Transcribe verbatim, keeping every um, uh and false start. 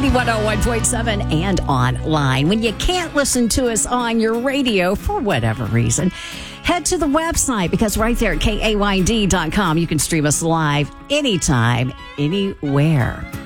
one oh one point seven and online. When you can't listen to us on your radio for whatever reason, head to the website, because right there at K A Y D dot com, you can stream us live anytime, anywhere.